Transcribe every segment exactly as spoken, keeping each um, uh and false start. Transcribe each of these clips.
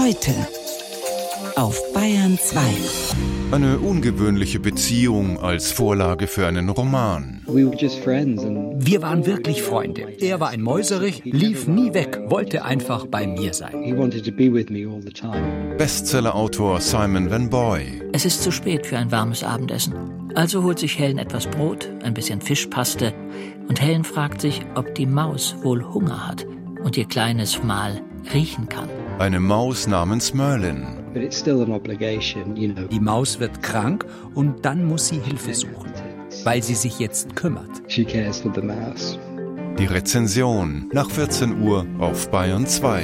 Heute auf Bayern zwei. Eine ungewöhnliche Beziehung als Vorlage für einen Roman. Wir waren wirklich Freunde. Er war ein Mäuserich, lief nie weg, wollte einfach bei mir sein. Bestsellerautor Simon Van Boy. Es ist zu spät für ein warmes Abendessen. Also holt sich Helen etwas Brot, ein bisschen Fischpaste und Helen fragt sich, ob die Maus wohl Hunger hat und ihr kleines Mahl riechen kann. Eine Maus namens Merlin. Die Maus wird krank und dann muss sie Hilfe suchen, weil sie sich jetzt kümmert. Die Rezension nach vierzehn Uhr auf Bayern zwei.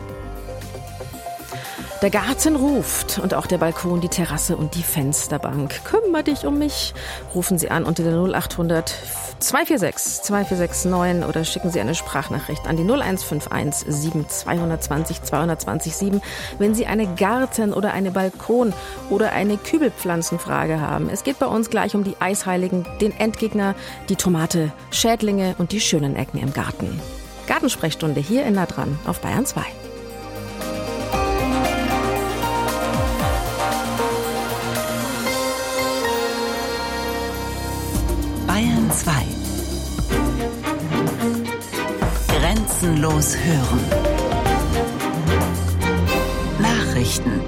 Der Garten ruft und auch der Balkon, die Terrasse und die Fensterbank. Kümmer dich um mich. Rufen Sie an unter der null acht hundert zwei vier sechs zwei vier sechs neun oder schicken Sie eine Sprachnachricht an die null eins fünf eins sieben zwei zwei null zwei zwei null sieben, wenn Sie eine Garten- oder eine Balkon- oder eine Kübelpflanzenfrage haben. Es geht bei uns gleich um die Eisheiligen, den Endgegner, die Tomate, Schädlinge und die schönen Ecken im Garten. Gartensprechstunde hier in Nah dran auf Bayern zwei. Bayern zwei. Grenzenlos hören. Nachrichten.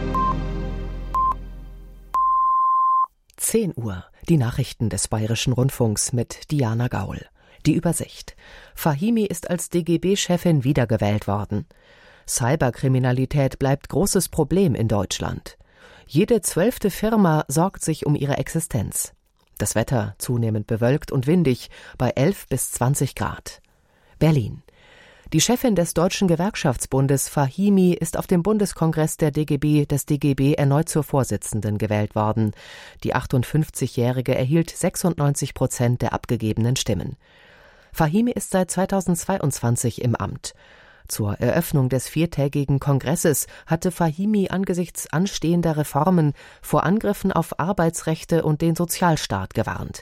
zehn Uhr. Die Nachrichten des Bayerischen Rundfunks mit Diana Gaul. Die Übersicht. Fahimi ist als D G B-Chefin wiedergewählt worden. Cyberkriminalität bleibt großes Problem in Deutschland. Jede zwölfte Firma sorgt sich um ihre Existenz. Das Wetter zunehmend bewölkt und windig bei elf bis zwanzig Grad. Berlin. Die Chefin des Deutschen Gewerkschaftsbundes Fahimi ist auf dem Bundeskongress der D G B des D G B erneut zur Vorsitzenden gewählt worden. Die achtundfünfzigjährige erhielt sechsundneunzig Prozent der abgegebenen Stimmen. Fahimi ist seit zweitausendzweiundzwanzig im Amt. Zur Eröffnung des viertägigen Kongresses hatte Fahimi angesichts anstehender Reformen vor Angriffen auf Arbeitsrechte und den Sozialstaat gewarnt.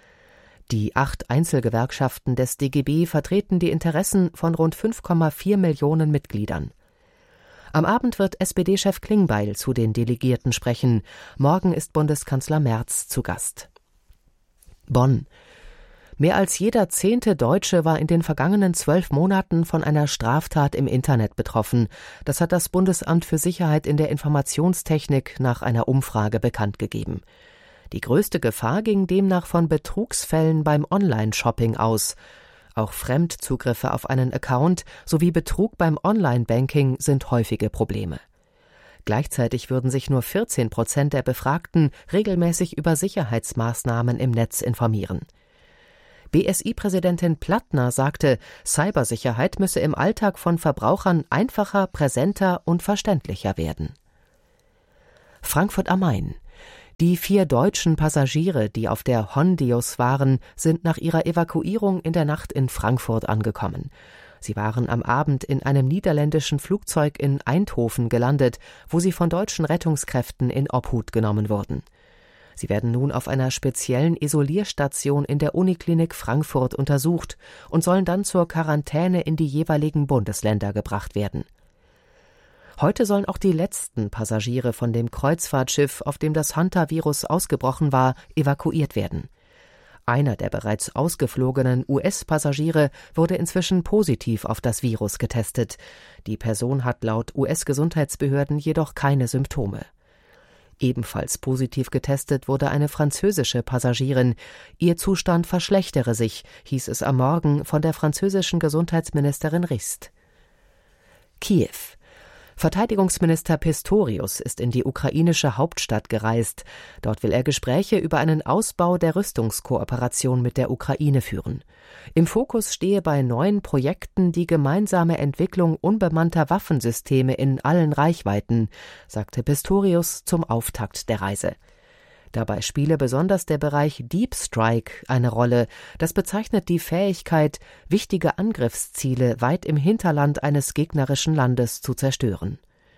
Die acht Einzelgewerkschaften des D G B vertreten die Interessen von rund fünf Komma vier Millionen Mitgliedern. Am Abend wird S P D-Chef Klingbeil zu den Delegierten sprechen. Morgen ist Bundeskanzler Merz zu Gast. Bonn. Mehr als jeder zehnte Deutsche war in den vergangenen zwölf Monaten von einer Straftat im Internet betroffen. Das hat das Bundesamt für Sicherheit in der Informationstechnik nach einer Umfrage bekannt gegeben. Die größte Gefahr ging demnach von Betrugsfällen beim Online-Shopping aus. Auch Fremdzugriffe auf einen Account sowie Betrug beim Online-Banking sind häufige Probleme. Gleichzeitig würden sich nur vierzehn Prozent der Befragten regelmäßig über Sicherheitsmaßnahmen im Netz informieren. B S I-Präsidentin Plattner sagte, Cybersicherheit müsse im Alltag von Verbrauchern einfacher, präsenter und verständlicher werden. Frankfurt am Main. Die vier deutschen Passagiere, die auf der Hondius waren, sind nach ihrer Evakuierung in der Nacht in Frankfurt angekommen. Sie waren am Abend in einem niederländischen Flugzeug in Eindhoven gelandet, wo sie von deutschen Rettungskräften in Obhut genommen wurden. Sie werden nun auf einer speziellen Isolierstation in der Uniklinik Frankfurt untersucht und sollen dann zur Quarantäne in die jeweiligen Bundesländer gebracht werden. Heute sollen auch die letzten Passagiere von dem Kreuzfahrtschiff, auf dem das Hantavirus ausgebrochen war, evakuiert werden. Einer der bereits ausgeflogenen U S-Passagiere wurde inzwischen positiv auf das Virus getestet. Die Person hat laut U S-Gesundheitsbehörden jedoch keine Symptome. Ebenfalls positiv getestet wurde eine französische Passagierin. Ihr Zustand verschlechtere sich, hieß es am Morgen von der französischen Gesundheitsministerin Rist. Kiew. Verteidigungsminister Pistorius ist in die ukrainische Hauptstadt gereist. Dort will er Gespräche über einen Ausbau der Rüstungskooperation mit der Ukraine führen. Im Fokus stehe bei neuen Projekten die gemeinsame Entwicklung unbemannter Waffensysteme in allen Reichweiten, sagte Pistorius zum Auftakt der Reise. Dabei spiele besonders der Bereich Deep Strike eine Rolle. Das bezeichnet die Fähigkeit, wichtige Angriffsziele weit im Hinterland eines gegnerischen Landes zu zerstören.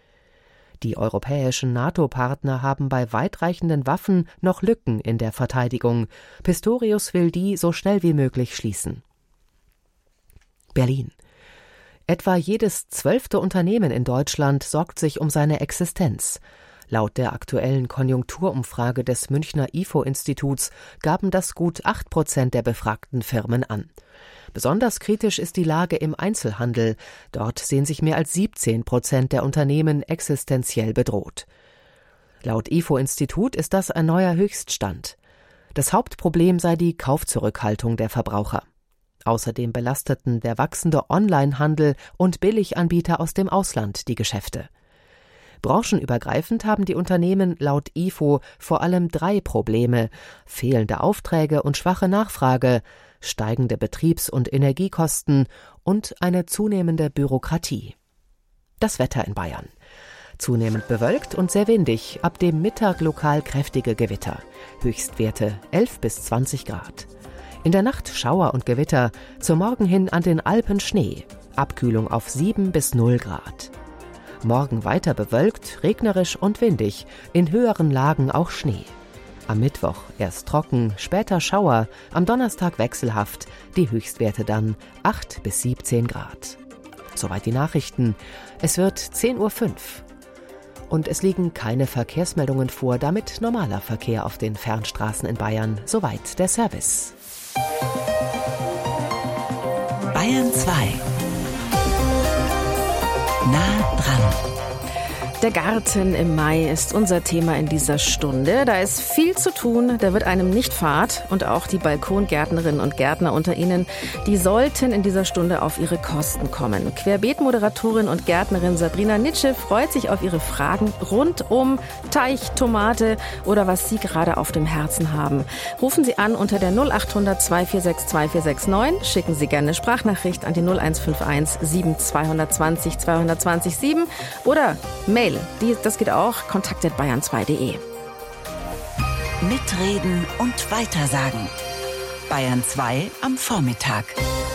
Die europäischen NATO-Partner haben bei weitreichenden Waffen noch Lücken in der Verteidigung. Pistorius will die so schnell wie möglich schließen. Berlin. Etwa jedes zwölfte Unternehmen in Deutschland sorgt sich um seine Existenz. Laut der aktuellen Konjunkturumfrage des Münchner I F O-Instituts gaben das gut acht Prozent der befragten Firmen an. Besonders kritisch ist die Lage im Einzelhandel. Dort sehen sich mehr als siebzehn Prozent der Unternehmen existenziell bedroht. Laut I F O-Institut ist das ein neuer Höchststand. Das Hauptproblem sei die Kaufzurückhaltung der Verbraucher. Außerdem belasteten der wachsende Onlinehandel und Billiganbieter aus dem Ausland die Geschäfte. Branchenübergreifend haben die Unternehmen laut I F O vor allem drei Probleme: fehlende Aufträge und schwache Nachfrage, steigende Betriebs- und Energiekosten und eine zunehmende Bürokratie. Das Wetter in Bayern. Zunehmend bewölkt und sehr windig, ab dem Mittag lokal kräftige Gewitter. Höchstwerte elf bis zwanzig Grad. In der Nacht Schauer und Gewitter, zum Morgen hin an den Alpen Schnee. Abkühlung auf sieben bis null Grad. Morgen weiter bewölkt, regnerisch und windig, in höheren Lagen auch Schnee. Am Mittwoch erst trocken, später Schauer, am Donnerstag wechselhaft, die Höchstwerte dann acht bis siebzehn Grad. Soweit die Nachrichten. Es wird zehn Uhr fünf. Und es liegen keine Verkehrsmeldungen vor, damit normaler Verkehr auf den Fernstraßen in Bayern. Soweit der Service. Bayern zwei. Nah dran. Der Garten im Mai ist unser Thema in dieser Stunde. Da ist viel zu tun, da wird einem nicht fad. Und auch die Balkongärtnerinnen und Gärtner unter Ihnen, die sollten in dieser Stunde auf ihre Kosten kommen. Querbeet-Moderatorin und Gärtnerin Sabrina Nitsche freut sich auf Ihre Fragen rund um Teich, Tomate oder was Sie gerade auf dem Herzen haben. Rufen Sie an unter der null acht hundert zwei vier sechs zwei vier sechs neun. Schicken Sie gerne eine Sprachnachricht an die null eins fünf eins sieben zwei zwei null zwei zwei null sieben oder Mail. Die, das geht auch, kontakt at bayern zwei punkt de. Mitreden und weitersagen. Bayern zwei am Vormittag.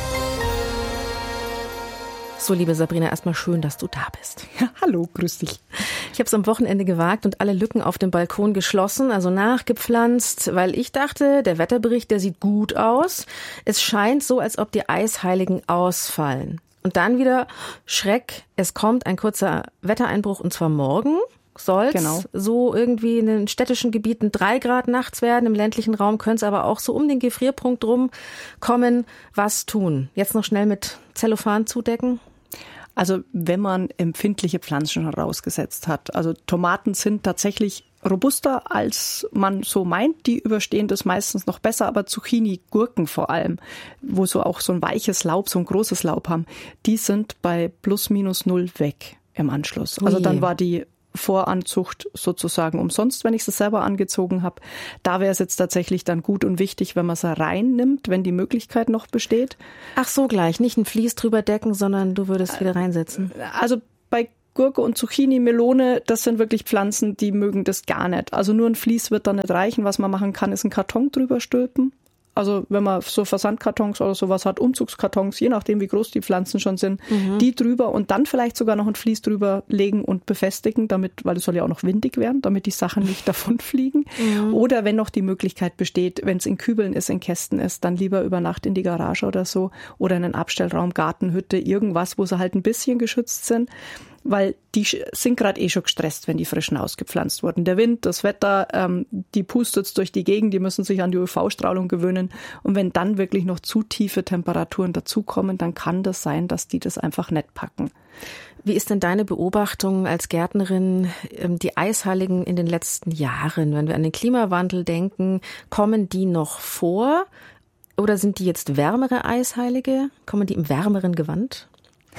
So, liebe Sabrina, erstmal schön, dass du da bist. Ja, hallo, grüß dich. Ich habe es am Wochenende gewagt und alle Lücken auf dem Balkon geschlossen, also nachgepflanzt, weil ich dachte, der Wetterbericht, der sieht gut aus. Es scheint so, als ob die Eisheiligen ausfallen. Und dann wieder Schreck, es kommt ein kurzer Wettereinbruch und zwar morgen. Soll es genau. so irgendwie in den städtischen Gebieten drei Grad nachts werden, im ländlichen Raum könnte es aber auch so um den Gefrierpunkt rum kommen. Was tun? Jetzt noch schnell mit Zellophan zudecken? Also wenn man empfindliche Pflanzen schon rausgesetzt hat. Also Tomaten sind tatsächlich robuster, als man so meint. Die überstehen das meistens noch besser, aber Zucchini, Gurken vor allem, wo so auch so ein weiches Laub, so ein großes Laub haben, die sind bei plus minus null weg im Anschluss. Also dann war die Voranzucht sozusagen umsonst, wenn ich sie selber angezogen habe. Da wäre es jetzt tatsächlich dann gut und wichtig, wenn man sie reinnimmt, wenn die Möglichkeit noch besteht. Ach so, gleich. Nicht ein Vlies drüber decken, sondern du würdest wieder reinsetzen. Also bei Gurke und Zucchini, Melone, das sind wirklich Pflanzen, die mögen das gar nicht. Also nur ein Vlies wird da nicht reichen. Was man machen kann, ist einen Karton drüber stülpen. Also wenn man so Versandkartons oder sowas hat, Umzugskartons, je nachdem wie groß die Pflanzen schon sind, mhm. die drüber und dann vielleicht sogar noch ein Vlies drüber legen und befestigen, damit, weil es soll ja auch noch windig werden, damit die Sachen nicht davonfliegen. Mhm. Oder wenn noch die Möglichkeit besteht, wenn es in Kübeln ist, in Kästen ist, dann lieber über Nacht in die Garage oder so oder in einen Abstellraum, Gartenhütte, irgendwas, wo sie halt ein bisschen geschützt sind. Weil die sind gerade eh schon gestresst, wenn die frischen ausgepflanzt wurden. Der Wind, das Wetter, ähm, die pustet's durch die Gegend, die müssen sich an die U V-Strahlung gewöhnen. Und wenn dann wirklich noch zu tiefe Temperaturen dazukommen, dann kann das sein, dass die das einfach nicht packen. Wie ist denn deine Beobachtung als Gärtnerin, die Eisheiligen in den letzten Jahren? Wenn wir an den Klimawandel denken, kommen die noch vor? Oder sind die jetzt wärmere Eisheilige? Kommen die im wärmeren Gewand?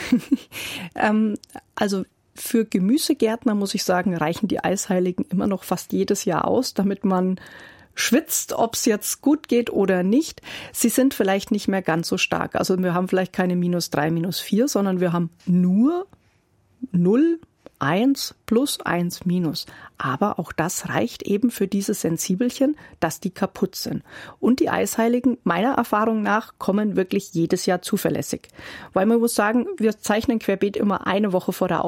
ähm, also für Gemüsegärtner, muss ich sagen, reichen die Eisheiligen immer noch fast jedes Jahr aus, damit man schwitzt, ob es jetzt gut geht oder nicht. Sie sind vielleicht nicht mehr ganz so stark. Also wir haben vielleicht keine minus drei, minus vier, sondern wir haben nur null, eins plus eins minus. Aber auch das reicht eben für diese Sensibelchen, dass die kaputt sind. Und die Eisheiligen, meiner Erfahrung nach, kommen wirklich jedes Jahr zuverlässig. Weil man muss sagen, wir zeichnen Querbeet immer eine Woche vor der Aus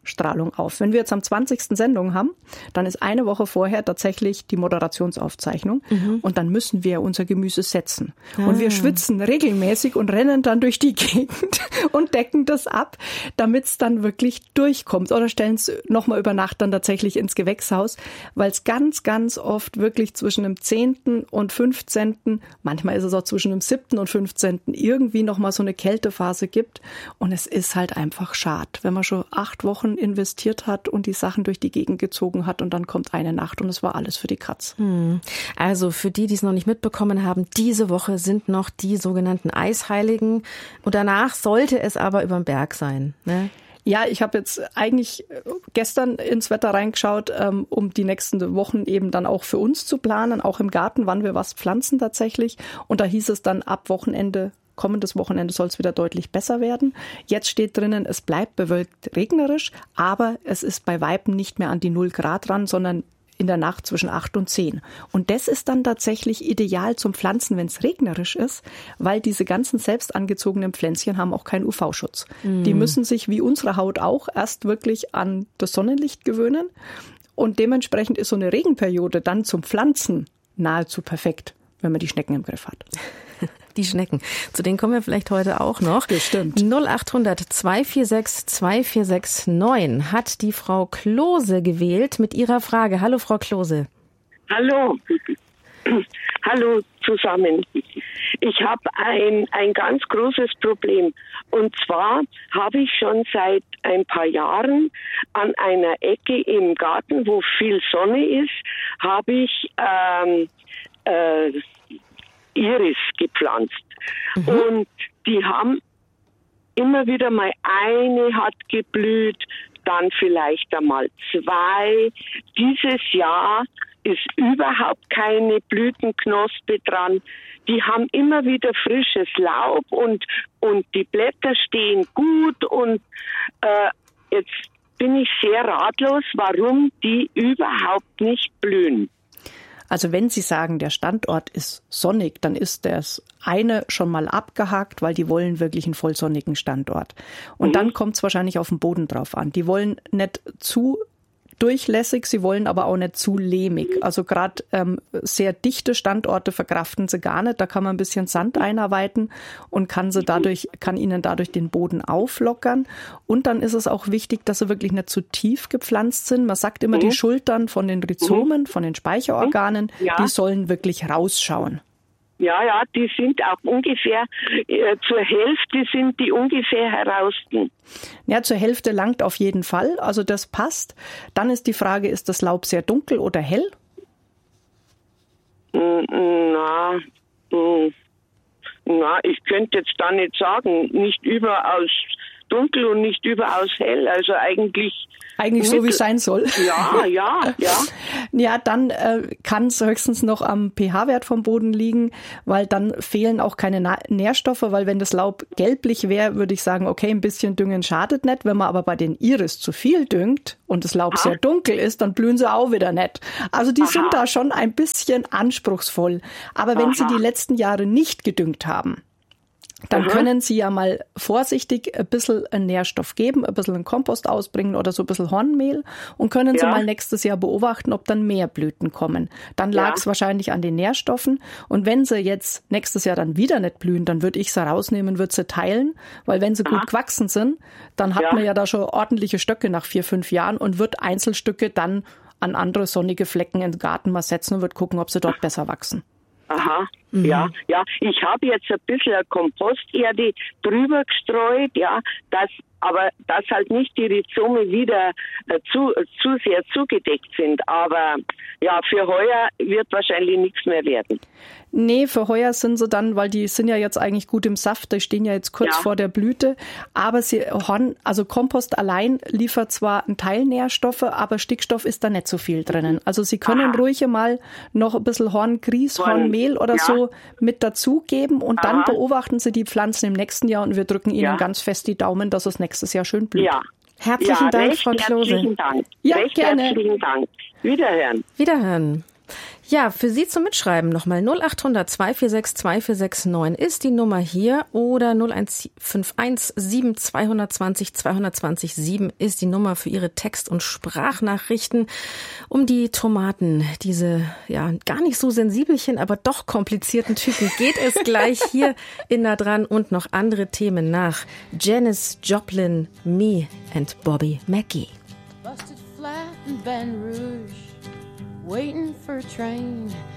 Strahlung auf. Wenn wir jetzt am zwanzigsten Sendung haben, dann ist eine Woche vorher tatsächlich die Moderationsaufzeichnung mhm. und dann müssen wir unser Gemüse setzen. Ah. Und wir schwitzen regelmäßig und rennen dann durch die Gegend und decken das ab, damit es dann wirklich durchkommt. Oder stellen es nochmal über Nacht dann tatsächlich ins Gewächshaus, weil es ganz, ganz oft wirklich zwischen dem zehnten und fünfzehnten, manchmal ist es auch zwischen dem siebten und fünfzehnten irgendwie nochmal so eine Kältephase gibt. Und es ist halt einfach schade, wenn man schon acht Wochen investiert hat und die Sachen durch die Gegend gezogen hat und dann kommt eine Nacht und es war alles für die Katz. Hm. Also für die, die es noch nicht mitbekommen haben, diese Woche sind noch die sogenannten Eisheiligen und danach sollte es aber überm Berg sein, ne? Ja, ich habe jetzt eigentlich gestern ins Wetter reingeschaut, ähm, um die nächsten Wochen eben dann auch für uns zu planen, auch im Garten, wann wir was pflanzen tatsächlich. Und da hieß es dann ab Wochenende, kommendes Wochenende soll es wieder deutlich besser werden. Jetzt steht drinnen, es bleibt bewölkt regnerisch, aber es ist bei Weitem nicht mehr an die null Grad ran, sondern in der Nacht zwischen acht und zehn. Und das ist dann tatsächlich ideal zum Pflanzen, wenn es regnerisch ist, weil diese ganzen selbst angezogenen Pflänzchen haben auch keinen U V-Schutz. Mm. Die müssen sich wie unsere Haut auch erst wirklich an das Sonnenlicht gewöhnen. Und dementsprechend ist so eine Regenperiode dann zum Pflanzen nahezu perfekt, wenn man die Schnecken im Griff hat. Die Schnecken. Zu denen kommen wir vielleicht heute auch noch. Bestimmt. null acht hundert zwei vier sechs zwei vier sechs neun hat die Frau Klose gewählt mit ihrer Frage. Hallo, Frau Klose. Hallo. Hallo zusammen. Ich habe ein, ein ganz großes Problem. Und zwar habe ich schon seit ein paar Jahren an einer Ecke im Garten, wo viel Sonne ist, habe ich ähm, äh, Iris gepflanzt. Mhm. Und die haben immer wieder mal eine hat geblüht, dann vielleicht einmal zwei. Dieses Jahr ist überhaupt keine Blütenknospe dran. Die haben immer wieder frisches Laub und, und die Blätter stehen gut und äh, jetzt bin ich sehr ratlos, warum die überhaupt nicht blühen. Also wenn Sie sagen, der Standort ist sonnig, dann ist das eine schon mal abgehakt, weil die wollen wirklich einen vollsonnigen Standort. Und mhm. dann kommt es wahrscheinlich auf den Boden drauf an. Die wollen nicht zu durchlässig, sie wollen aber auch nicht zu lehmig. Also gerade ähm, sehr dichte Standorte verkraften sie gar nicht. Da kann man ein bisschen Sand einarbeiten und kann sie dadurch, kann ihnen dadurch den Boden auflockern. Und dann ist es auch wichtig, dass sie wirklich nicht zu tief gepflanzt sind. Man sagt immer, mhm. die Schultern von den Rhizomen, von den Speicherorganen, ja. die sollen wirklich rausschauen. Ja, ja, die sind auch ungefähr, äh, zur Hälfte sind die ungefähr heraus. Ja, zur Hälfte langt auf jeden Fall, also das passt. Dann ist die Frage, ist das Laub sehr dunkel oder hell? Na, na, ich könnte jetzt da nicht sagen, nicht überaus dunkel und nicht überaus hell, also eigentlich... Eigentlich so, wie es sein soll. Ja, ja, ja. Ja, dann äh, kann es höchstens noch am pH-Wert vom Boden liegen, weil dann fehlen auch keine Na- Nährstoffe, weil wenn das Laub gelblich wäre, würde ich sagen, okay, ein bisschen düngen schadet nicht. Wenn man aber bei den Iris zu viel düngt und das Laub Aha. sehr dunkel ist, dann blühen sie auch wieder nicht. Also die Aha. sind da schon ein bisschen anspruchsvoll. Aber wenn Aha. sie die letzten Jahre nicht gedüngt haben, dann Aha. können Sie ja mal vorsichtig ein bisschen einen Nährstoff geben, ein bisschen einen Kompost ausbringen oder so ein bisschen Hornmehl und können ja. Sie mal nächstes Jahr beobachten, ob dann mehr Blüten kommen. Dann lag es ja. wahrscheinlich an den Nährstoffen. Und wenn sie jetzt nächstes Jahr dann wieder nicht blühen, dann würde ich sie rausnehmen, würde sie teilen, weil wenn sie Aha. gut gewachsen sind, dann hat ja. man ja da schon ordentliche Stöcke nach vier, fünf Jahren und wird Einzelstücke dann an andere sonnige Flecken im Garten mal setzen und wird gucken, ob sie dort besser wachsen. Aha, mhm. ja, ja. Ich habe jetzt ein bisschen Komposterde drüber gestreut, ja, das, aber dass halt nicht die Rhizome wieder äh, zu, zu sehr zugedeckt sind. Aber ja, für heuer wird wahrscheinlich nichts mehr werden. Nee, für heuer sind sie dann, weil die sind ja jetzt eigentlich gut im Saft, die stehen ja jetzt kurz ja. vor der Blüte, aber sie also Kompost allein liefert zwar einen Teil Nährstoffe, aber Stickstoff ist da nicht so viel drinnen. Also Sie können Aha. ruhig mal noch ein bisschen Horngrieß, Horn, Hornmehl oder ja. so mit dazugeben und Aha. dann beobachten Sie die Pflanzen im nächsten Jahr und wir drücken Ihnen ja. ganz fest die Daumen, dass es nächstes Jahr schön blüht. Ja. Herzlichen ja, Dank, recht Frau Klose. Herzlichen Dank. Ja, recht gerne. Herzlichen Dank. Wiederhören. Wiederhören. Ja, für Sie zum Mitschreiben nochmal null acht hundert zwei vier sechs zwei vier sechs neun ist die Nummer hier oder null eins fünf eins sieben zwei zwei null zwei zwei null sieben ist die Nummer für Ihre Text- und Sprachnachrichten. Um die Tomaten, diese ja gar nicht so sensibelchen, aber doch komplizierten Typen, geht es gleich hier in Nah dran und noch andere Themen nach. Janis Joplin, Me and Bobby McGee. Busted flat in Baton Rouge, waiting for a train.